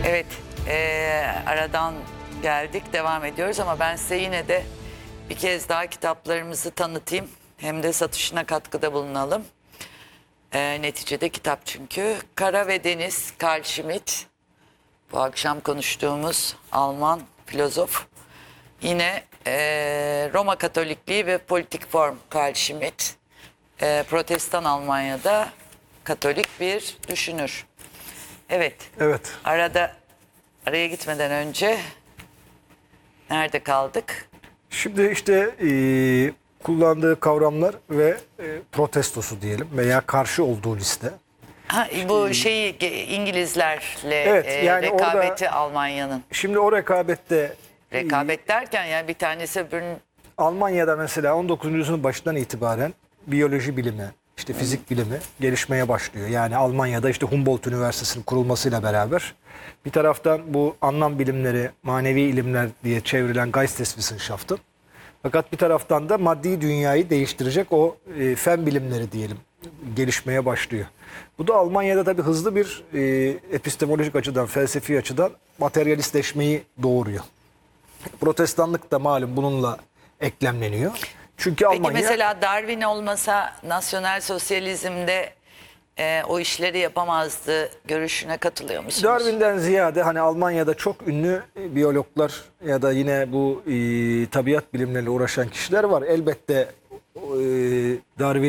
Evet, aradan geldik, devam ediyoruz ama ben size yine de bir kez daha kitaplarımızı tanıtayım. Hem de satışına katkıda bulunalım. Neticede kitap çünkü. Kara ve Deniz, Carl Schmitt. Bu akşam konuştuğumuz Alman filozof. Yine Roma Katolikliği ve Politik Form, Carl Schmitt. Protestan Almanya'da Katolik bir düşünür. Evet. Evet. Araya gitmeden önce nerede kaldık? Şimdi işte kullandığı kavramlar ve protestosu diyelim veya karşı olduğu liste. Ha, bu şeyi İngilizlerle Evet, yani rekabeti orada- Almanya'nın. Şimdi o rekabette Rekabet derken yani bir tanesi öbürünün Almanya'da mesela 19. yüzyılın başından itibaren biyoloji bilimi, işte fizik bilimi gelişmeye başlıyor. Yani Almanya'da işte Humboldt Üniversitesi'nin kurulmasıyla beraber bir taraftan bu anlam bilimleri, manevi ilimler diye çevrilen Geisteswissenschaften, fakat bir taraftan da maddi dünyayı değiştirecek o fen bilimleri diyelim gelişmeye başlıyor. Bu da Almanya'da tabii hızlı bir epistemolojik açıdan, felsefi açıdan materyalistleşmeyi doğuruyor. Protestanlık da malum bununla eklemleniyor. Çünkü Peki Almanya mesela Darwin olmasa nasyonel sosyalizmde o işleri yapamazdı görüşüne katılıyor musunuz? Darwin'den ziyade hani Almanya'da çok ünlü biyologlar ya da yine bu tabiat bilimleriyle uğraşan kişiler var. Elbette Darwin